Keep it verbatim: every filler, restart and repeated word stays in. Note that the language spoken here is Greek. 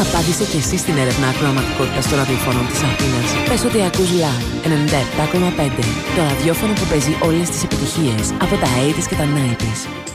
Απάντησε και εσύ στην έρευνα ακροαματικότητας των ραδιοφώνων της Αθήνας. Πες ότι ακούς Live ενενήντα επτά κόμμα πέντε, το ραδιόφωνο που παίζει όλες τις επιτυχίες από τα ογδόντα και τα ενενήντα.